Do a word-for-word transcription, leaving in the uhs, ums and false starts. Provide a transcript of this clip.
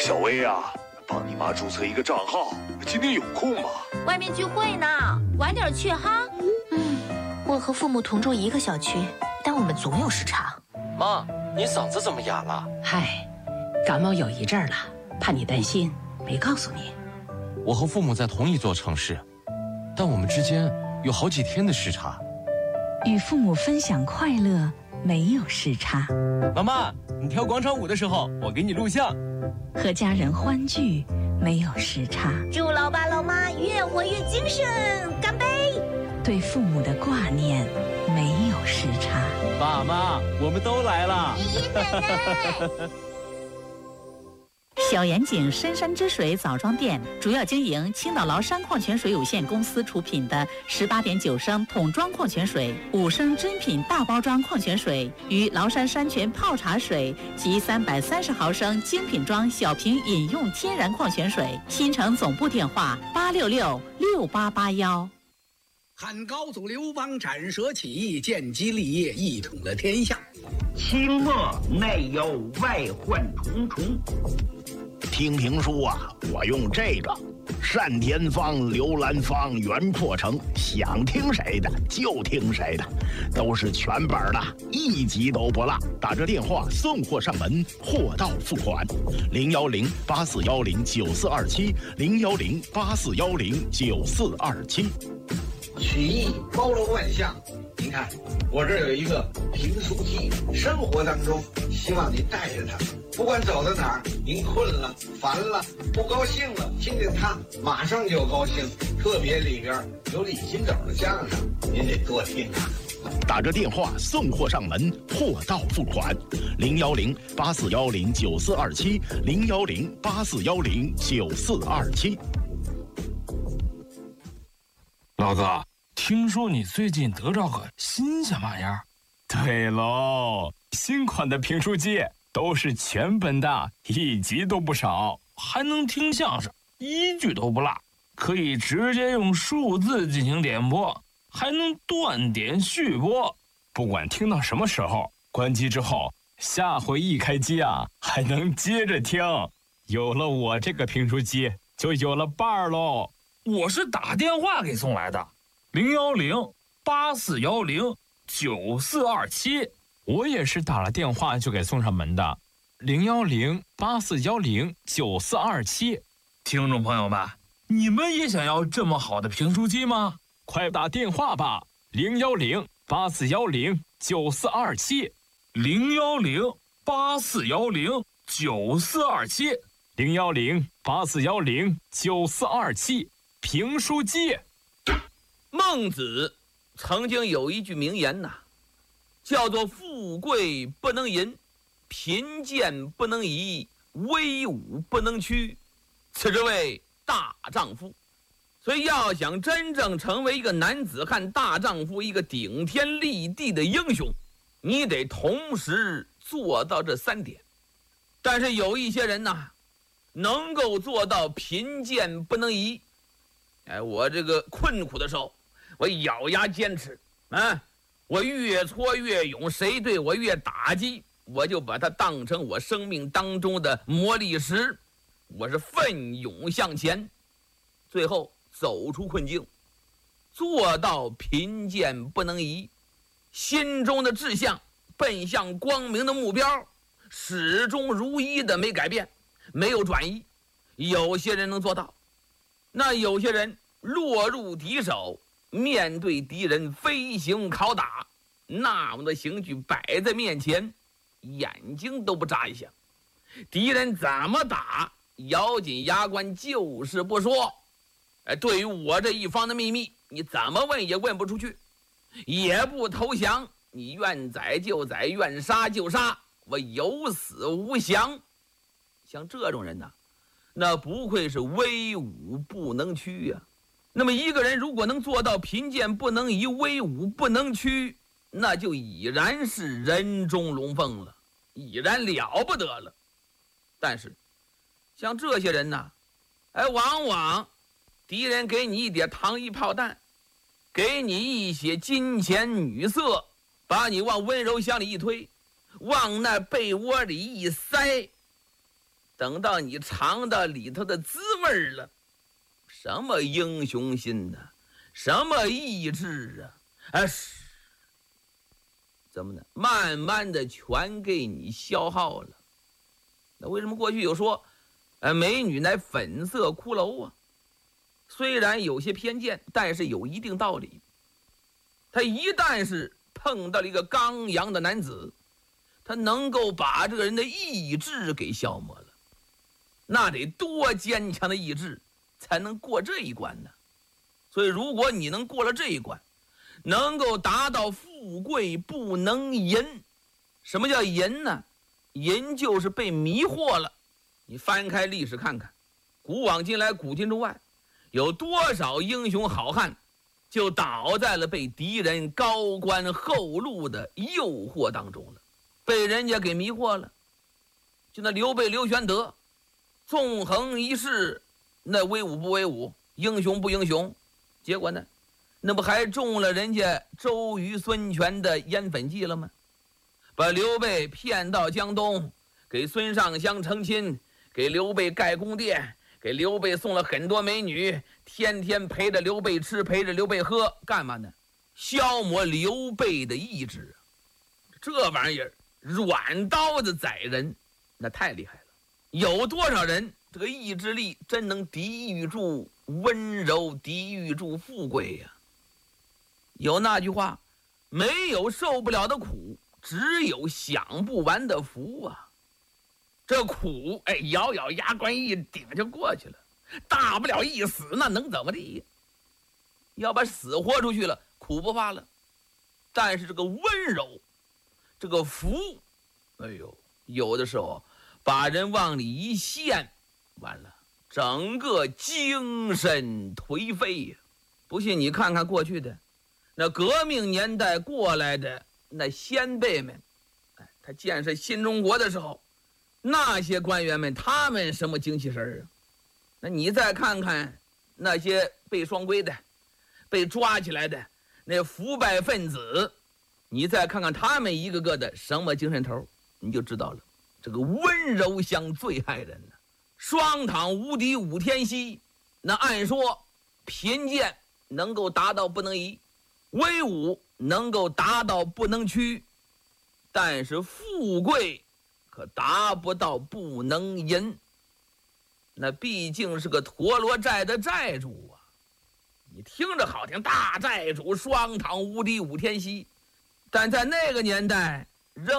小薇啊，帮你妈注册一个账号，今天有空吗？ 外面聚会呢，晚点去哈。 嗯，我和父母同住一个小区，但我们总有时差。 妈，你嗓子怎么哑了？ 嗨，感冒有一阵儿了，怕你担心，没告诉你。 我和父母在同一座城市，但我们之间有好几天的时差。 与父母分享快乐，没有时差。 妈妈，你跳广场舞的时候，我给你录像。 和家人欢聚，没有时差。 祝老爸老妈越活越精神，干杯！ 对父母的挂念，没有时差。 爸妈，我们都来了。 爷爷奶奶。 小盐井深山之水枣庄店主要经营青岛崂山矿泉水有限公司出品的十八点九升桶装矿泉水、五升真品大包装矿泉水与崂山山泉泡茶水及三百三十毫升精品装小瓶饮用天然矿泉水。新城总部电话八六六六八八幺。 汉高祖刘邦斩蛇起义，建基立业，一统了天下。 清末内忧外患重重。 听评书啊，我用这个单田芳、刘兰芳、袁阔成，想听谁的就听谁的，都是全本的，一集都不落。打这电话送货上门，货到付款。零幺零八四幺零九四二七，零幺零八四幺零九四二七。 曲艺包罗万象，您看，我这儿有一个评书机，生活当中希望您带着它，不管走到哪儿，您困了、烦了、不高兴了，听见它马上就高兴。特别里边有李金斗的相声，您得多听啊。 打着电话送货上门，货到付款。零幺零八四幺零九四二七，零幺零八四幺零九四二七。 老哥，听说你最近得着个新鲜玩意儿？ 对喽，新款的评书机都是全本的，一集都不少， 还能听相声，一句都不落，可以直接用数字进行点播，还能断点续播。 不管听到什么时候，关机之后，下回一开机啊，还能接着听。有了我这个评书机，就有了伴儿喽。 我是打电话给送来的，零幺零八四幺零九四二七。 我也是打了电话就给送上门的，零幺零八四幺零九四二七。 听众朋友们，你们也想要这么好的评书机吗？ 快打电话吧，零幺零八四幺零九四二七， 零幺零八四幺零九四二七， 零幺零八四幺零九四二七。评书机。 孟子曾经有一句名言呐、啊，叫做富贵不能淫，贫贱不能移，威武不能屈，此之谓大丈夫。所以要想真正成为一个男子汉大丈夫，一个顶天立地的英雄，你得同时做到这三点。但是有一些人呐，能够做到贫贱不能移。哎，我这个困苦的时候，我咬牙坚持啊，我越挫越勇，谁对我越打击，我就把它当成我生命当中的磨砺石，我是奋勇向前，最后走出困境，做到贫贱不能移，心中的志向奔向光明的目标始终如一的没改变，没有转移。有些人能做到，那有些人落入敌手，面对敌人飞行拷打，那么的刑具摆在面前，眼睛都不眨一下，敌人怎么打咬紧牙关就是不说。哎，对于我这一方的秘密，你怎么问也问不出去，也不投降，你愿宰就宰，愿杀就杀，我有死无降。像这种人呢、啊，那不愧是威武不能屈呀、啊。那么一个人如果能做到贫贱不能移，威武不能屈，那就已然是人中龙凤了，已然了不得了。但是像这些人呢，哎，往往敌人给你一点糖衣炮弹，给你一些金钱女色，把你往温柔乡里一推，往那被窝里一塞， 等到你尝到里头的滋味了，什么英雄心呐、啊，什么意志啊，哎，怎么呢？慢慢的全给你消耗了。那为什么过去有说，呃，美女乃粉色骷髅啊？虽然有些偏见，但是有一定道理。他一旦是碰到了一个刚阳的男子，他能够把这个人的意志给消磨了，那得多坚强的意志才能过这一关呢？所以如果你能过了这一关，能够达到富贵不能淫。什么叫淫呢？淫就是被迷惑了。你翻开历史看看，古往今来，古今中外，有多少英雄好汉就倒在了被敌人高官厚禄的诱惑当中了，被人家给迷惑了。就那刘备刘玄德，纵横一世，那威武不威武，英雄不英雄，结果呢，那不还中了人家周瑜孙权的烟粉计了吗？把刘备骗到江东，给孙尚香成亲，给刘备盖宫殿，给刘备送了很多美女，天天陪着刘备吃，陪着刘备喝，干嘛呢？消磨刘备的意志。这玩意儿软刀子宰人，那太厉害了。有多少人这个意志力真能抵御住温柔，抵御住富贵呀、啊？有那句话，没有受不了的苦，只有享不完的福啊。这苦，哎，咬咬牙关一顶就过去了，大不了一死，那能怎么地？要把死活出去了，苦不怕了。但是这个温柔，这个福，哎呦，有的时候把人往里一陷，完了，整个精神颓废呀。不信你看看过去的那革命年代过来的那先辈们，哎，他建设新中国的时候，那些官员们他们什么精气神儿啊？那你再看看那些被双规的、被抓起来的那腐败分子，你再看看他们一个个的什么精神头，你就知道了。这个温柔乡最害人呢、啊，双躺无敌五天息。那按说贫贱能够达到不能移，威武能够达到不能屈，但是富贵可达不到不能淫。那毕竟是个陀螺债的债主啊，你听着好听，大债主双躺无敌五天息，但在那个年代，